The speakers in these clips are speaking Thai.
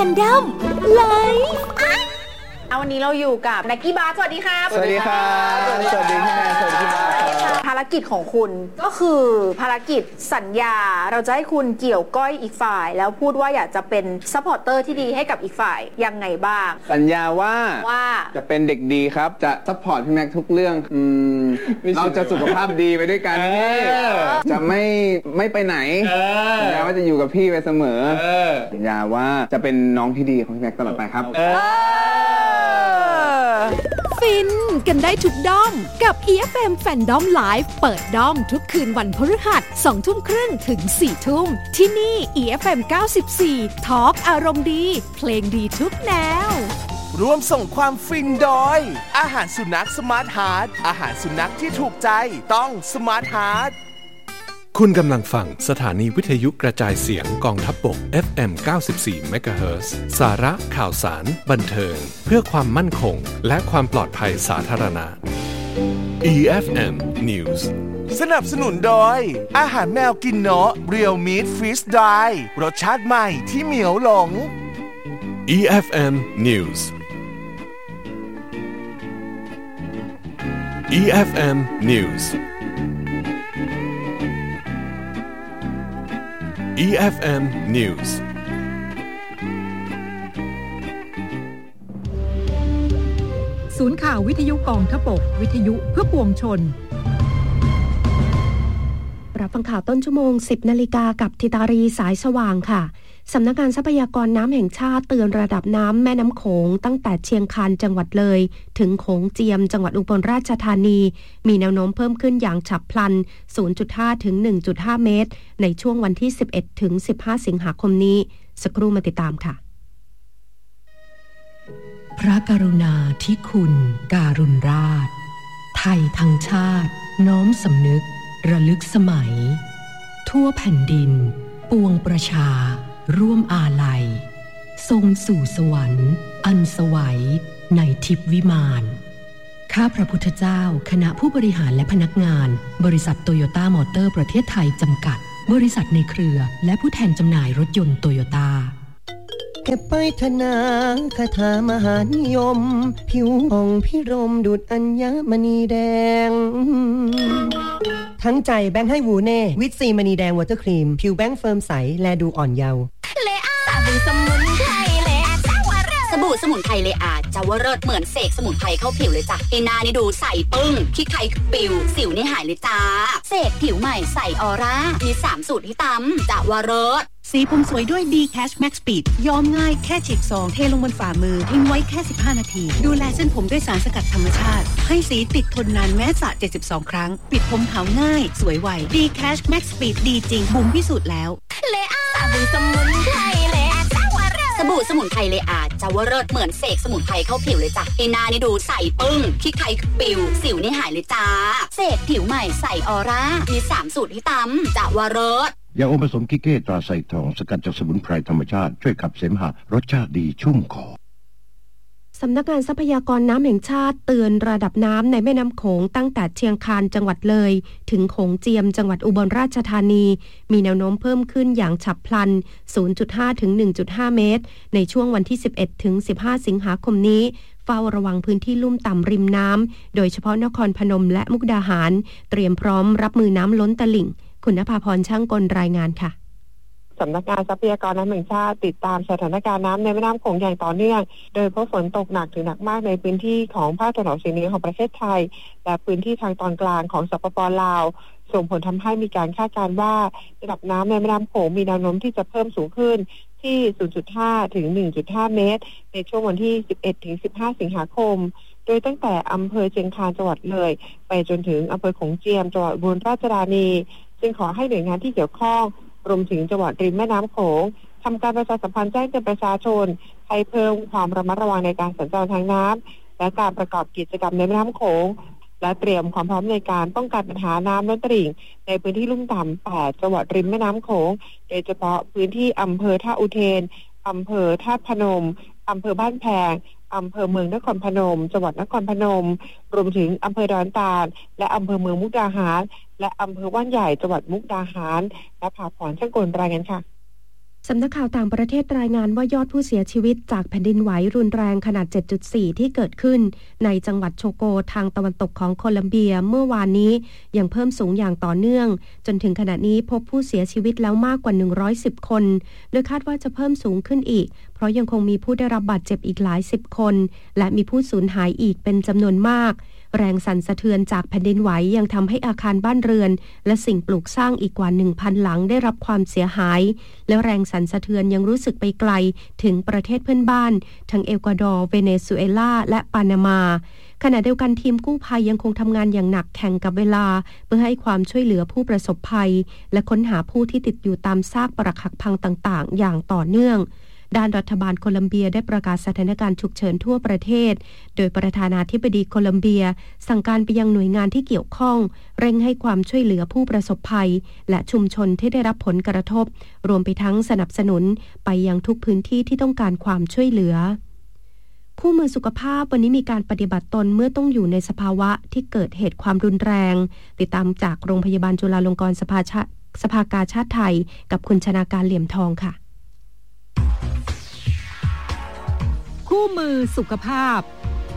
นดอมไลฟ์วันนี้เราอยู่กับแม็กกี้บาร์สวัสดีครับสวัสดีครับสวัสดีพี่แมนสวัสดีพี่บาร์ภารกิจของคุณก็คือภารกิจสัญญาเราจะให้คุณเกี่ยวก้อยอีกฝ่ายแล้วพูดว่าอยากจะเป็นซัพพอร์เตอร์ที่ดีให้กับอีกฝ่ายยังไงบ้างสัญญาว่าจะเป็นเด็กดีครับจะซัพพอร์ตพี่แม็กทุกเรื่องเราจะสุขภาพดีไปด้วยกันจะไม่ไปไหนสัญญาว่าจะอยู่กับพี่ไปเสมอสัญญาว่าจะเป็นน้องที่ดีของพี่แม็กตลอดไปครับฟินกันได้ทุกด้อมกับ EFM Fandom Live เปิดด้อมทุกคืนวันพฤหัส 20:30 ถึง 4 ทุ่มที่นี่ EFM 94 Talk อารมณ์ดีเพลงดีทุกแนวร่วมส่งความฟินโดยอาหารสุนัขสมาร์ทฮาร์ทอาหารสุนัขที่ถูกใจต้องสมาร์ทฮาร์ทคุณกำลังฟังสถานีวิทยุกระจายเสียงกองทัพบก FM 94 MHz สาระข่าวสารบันเทิงเพื่อความมั่นคงและความปลอดภัยสาธารณะ EFM News สนับสนุนโดยอาหารแมวกินเนาะ Real Meat Freeze Dry รสชาติใหม่ที่เหมียวหลง EFM News EFM News EFM News ศูนย์ข่าววิทยุกองทพบกวิทยุเพื่อปวงชนรับฟังข่าวต้นชั่วโมง 10 นาฬิกากับธิตารีสายสว่างค่ะสำนักงานทรัพยากรน้ำแห่งชาติเตือนระดับน้ำแม่น้ำโขงตั้งแต่เชียงคานจังหวัดเลยถึงโขงเจียมจังหวัดอุบลราชธานีมีแนวโน้มเพิ่มขึ้นอย่างฉับพลัน 0.5 ถึง 1.5 เมตรในช่วงวันที่ 11 ถึง 15 สิงหาคมนี้สักครู่มาติดตามค่ะพระกรุณาธิคุณการุณราชไทยทั้งชาติน้อมสำนึกระลึกสมัยทั่วแผ่นดินปวงประชาร่วมอาลัยทรงสู่สวรรค์อันสวัยในทิพย์วิมานข้าพระพุทธเจ้าคณะผู้บริหารและพนักงานบริษัทโตโยต้ามอเตอร์ประเทศไทยจำกัดบริษัทในเครือและผู้แทนจำหน่ายรถยนต์โตโยต้าเก็บไปธนาคาถามหานิยมผิวผ่องพิรมดุจอัญมณีแดงทั้งใจแบงค์ให้วูเน่วิตซีมณีแดงวอเตอร์ครีมผิวแบงค์เฟิร์มใสแลดูอ่อนเยาว์สบู่สมุนไพรเลอาจะว่าเลิศเหมือนเสกสมุนไพรเข้าผิวเลยจ้ะไอ้หน้านี่ดูใสปึ้งขี้ใครปิวสิวนี่หายเลยจ้าเสกผิวใหม่ใสออร่ามี3สูตรที่ตำจะว่าเลิศสีผมสวยด้วย D Cash Max Speed ย้อมง่ายแค่ฉีกซองเทลงบนฝ่ามือทิ้งไว้แค่15นาทีดูแลเส้นผมด้วยสารสกัดธรรมชาติให้สีติดทนนานแม้สระ72ครั้งปิดผมขาวง่ายสวยไว D Cash Max Speed ดีจริงบุ๋มพิสูจน์แล้วเลอาสบู่สมุนไพรเลอาสบู่สมุนไพรเลอาจะว่าเลิศเหมือนเสกสมุนไพรเข้าผิวเลยจ้ะไอ้หน้านี่ดูใสปึ้งขี้ใครปิวสิวนี่หายเลยจ้าเสกผิวใหม่ใสออร่ามี3สูตรที่ตำจะว่าเลิศยาอมผสมกิเก้ตราไซทองสกัดจากสมุนไพรธรรมชาติช่วยขับเสมหะรสชาติดีชุ่มคอสำนักงานทรัพยากรน้ำแห่งชาติเตือนระดับน้ำในแม่น้ำโขงตั้งแต่เชียงคานจังหวัดเลยถึงโขงเจียมจังหวัดอุบลราชธานีมีแนวโน้มเพิ่มขึ้นอย่างฉับพลัน 0.5 ถึง 1.5 เมตรในช่วงวันที่ 11 ถึง 15 สิงหาคมนี้เฝ้าระวังพื้นที่ลุ่มต่ำริมน้ำโดยเฉพาะนครพนมและมุกดาหารเตรียมพร้อมรับมือน้ำล้นตลิ่งคุณณภาพรช่างกลรายงานค่ะสำนักงานทรัพยากรน้ำแห่งชาติติดตามสถานการณ์น้ำในแม่น้ำโขงอย่างต่อเนื่องโดยพบฝนตกหนักถึงหนักมากในพื้นที่ของภาคตะวันออกเฉียงเหนือของประเทศไทยและพื้นที่ทางตอนกลางของสปป.ลาวส่งผลทำให้มีการคาดการณ์ว่าระดับน้ำในแม่น้ำโขงมีแนวโน้มที่จะเพิ่มสูงขึ้นที่ 0.5 ถึง 1.5 เมตรในช่วงวันที่ 11 ถึง 15 สิงหาคมโดยตั้งแต่อำเภอเชียงคานจังหวัดเลยไปจนถึงอำเภอโขงเจียมจังหวัดอุบลราชธานีจึงขอให้หน่วยงานที่เกี่ยวข้องรวมถึงจังหวัดริมแม่น้ำโขงทำการประชาสัมพันธ์แจ้งเตือนประชาชนให้เพิ่มความระมัดระวังในการสัญจรทางน้ำและการประกอบกิจกรรมในแม่น้ำโขงและเตรียมความพร้อมในการป้องกันปัญหาน้ำล้นตลิ่งในพื้นที่ลุ่มต่ำ8จังหวัดริมแม่น้ำโขงโดยเฉพาะพื้นที่อำเภอท่าอุเทนอำเภอธาตุพนมอำเภอบ้านแพงอำเภอเมืองนครพนมจังหวัดนครพนมรวมถึงอำเภอดอนตาลและอำเภอเมืองมุกดาหารและอำเภอว่านใหญ่จังหวัดมุกดาหารและภาพรช่างกลรายงานค่ะสำนักข่าวต่างประเทศรายงานว่ายอดผู้เสียชีวิตจากแผ่นดินไหวรุนแรงขนาด 7.4 ที่เกิดขึ้นในจังหวัดโชโกทางตะวันตกของโคลัมเบียเมื่อวานนี้ยังเพิ่มสูงอย่างต่อเนื่องจนถึงขณะนี้พบผู้เสียชีวิตแล้วมากกว่า110คนโดยคาดว่าจะเพิ่มสูงขึ้นอีกเพราะยังคงมีผู้ได้รับบาดเจ็บอีกหลายสิบคนและมีผู้สูญหายอีกเป็นจำนวนมากแรงสั่นสะเทือนจากแผ่นดินไหวยังทำให้อาคารบ้านเรือนและสิ่งปลูกสร้างอีกกว่า 1,000 หลังได้รับความเสียหายและแรงสั่นสะเทือนยังรู้สึกไปไกลถึงประเทศเพื่อนบ้านทั้งเอกวาดอร์เวเนซุเอลาและปานามาขณะเดียวกันทีมกู้ภัยยังคงทำงานอย่างหนักแข่งกับเวลาเพื่อให้ความช่วยเหลือผู้ประสบภัยและค้นหาผู้ที่ติดอยู่ตามซากปรักหักพังต่างๆอย่างต่อเนื่องด้านรัฐบาลโคลัมเบียได้ประกาศสถานการณ์ฉุกเฉินทั่วประเทศโดยประธานาธิบดีโคลัมเบียสั่งการไปยังหน่วยงานที่เกี่ยวข้องเร่งให้ความช่วยเหลือผู้ประสบภัยและชุมชนที่ได้รับผลกระทบรวมไปทั้งสนับสนุนไปยังทุกพื้นที่ที่ต้องการความช่วยเหลือคู่มือสุขภาพวันนี้มีการปฏิบัติตนเมื่อต้องอยู่ในสภาวะที่เกิดเหตุความรุนแรงติดตามจากโรงพยาบาลจุฬาลงกรณ์สภากาชาดไทยกับคุณชนาการเหลี่ยมทองค่ะคู่มือสุขภาพ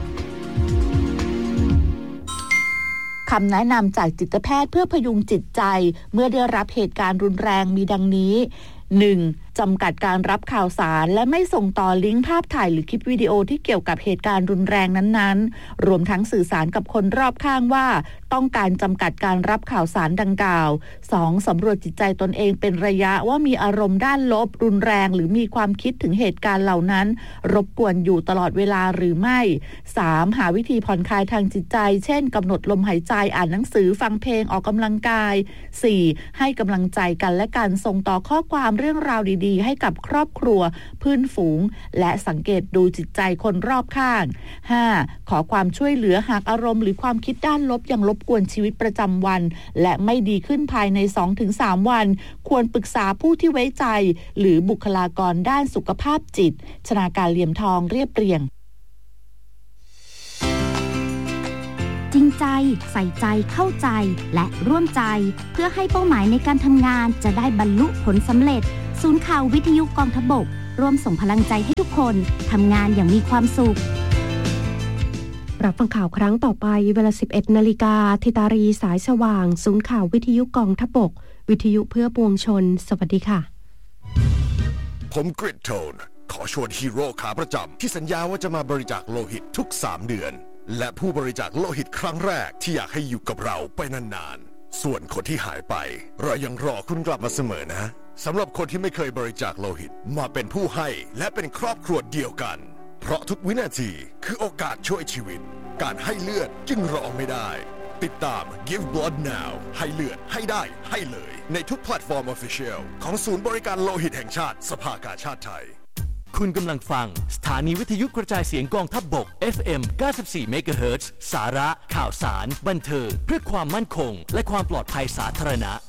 คำแนะนำจากจิตแพทย์เพื่อพยุงจิตใจเมื่อได้รับเหตุการณ์รุนแรงมีดังนี้ 1. จำกัดการรับข่าวสารและไม่ส่งต่อลิงก์ภาพถ่ายหรือคลิปวิดีโอที่เกี่ยวกับเหตุการณ์รุนแรงนั้นๆรวมทั้งสื่อสารกับคนรอบข้างว่าต้องการจำกัดการรับข่าวสารดังกล่าว 2. สำรวจจิตใจตนเองเป็นระยะว่ามีอารมณ์ด้านลบรุนแรงหรือมีความคิดถึงเหตุการณ์เหล่านั้นรบกวนอยู่ตลอดเวลาหรือไม่ 3. หาวิธีผ่อนคลายทางจิตใจเช่นกำหนดลมหายใจอ่านหนังสือฟังเพลงออกกำลังกาย 4. ให้กำลังใจกันและกันส่งต่อข้อความเรื่องราวดีๆให้กับครอบครัวเพื่อนฝูงและสังเกตดูจิตใจคนรอบข้าง 5. ขอความช่วยเหลือหากอารมณ์หรือความคิดด้านลบยังรบกวนชีวิตประจำวันและไม่ดีขึ้นภายใน 2-3 วันควรปรึกษาผู้ที่ไว้ใจหรือบุคลากรด้านสุขภาพจิตชนาการเหลี่ยมทองเรียบเรียงจริงใจใส่ใจเข้าใจและร่วมใจเพื่อให้เป้าหมายในการทำงานจะได้บรรลุผลสำเร็จศูนย์ข่าววิทยุกองทัพบกร่วมส่งพลังใจให้ทุกคนทำงานอย่างมีความสุขรับฟังข่าวครั้งต่อไปเวลา 11 นาฬิกาธิตารีสายสว่างศูนย์ข่าววิทยุกองทัพบกวิทยุเพื่อปวงชนสวัสดีค่ะผมกริดโทนขอชวนฮีโร่ขาประจำที่สัญญาว่าจะมาบริจาคโลหิตทุก3เดือนและผู้บริจาคโลหิตครั้งแรกที่อยากให้อยู่กับเราไปนานๆส่วนคนที่หายไปเรายังรอคุณกลับมาเสมอนะสำหรับคนที่ไม่เคยบริจาคโลหิตมาเป็นผู้ให้และเป็นครอบครัวเดียวกันเพราะทุกวินาทีคือโอกาสช่วยชีวิตการให้เลือดจึงรอไม่ได้ติดตาม Give Blood Now ให้เลือดให้ได้ให้เลยในทุกแพลตฟอร์ม Official ของศูนย์บริการโลหิตแห่งชาติสภากาชาดไทยคุณกำลังฟังสถานีวิทยุกระจายเสียงกองทัพบก FM 94 MHz สาระข่าวสารบันเทิงเพื่อความมั่นคงและความปลอดภัยสาธารณะ